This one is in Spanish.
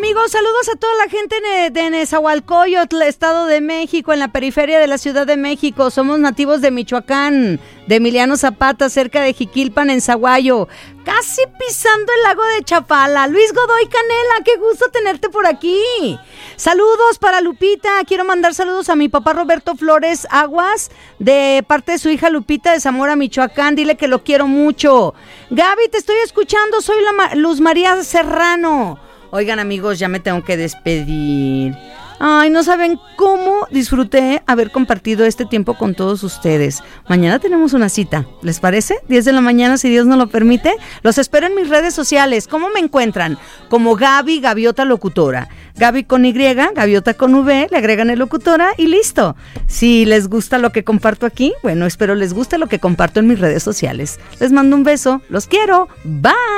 amigos, saludos a toda la gente de Nezahualcóyotl, Estado de México, en la periferia de la Ciudad de México. Somos nativos de Michoacán, de Emiliano Zapata, cerca de Jiquilpan, en Zaguayo, casi pisando el lago de Chapala. Luis Godoy Canela, qué gusto tenerte por aquí. Saludos para Lupita, quiero mandar saludos a mi papá Roberto Flores Aguas, de parte de su hija Lupita de Zamora, Michoacán. Dile que lo quiero mucho. Gaby, te estoy escuchando, soy Luz María Serrano. Oigan, amigos, ya me tengo que despedir. Ay, no saben cómo disfruté haber compartido este tiempo con todos ustedes. Mañana tenemos una cita, ¿les parece? 10 de la mañana, si Dios nos lo permite. Los espero en mis redes sociales. ¿Cómo me encuentran? Como Gaby Gaviota Locutora. Gaby con Y, Gaviota con V, le agregan el locutora y listo. Si les gusta lo que comparto aquí, bueno, espero les guste lo que comparto en mis redes sociales. Les mando un beso, los quiero, bye.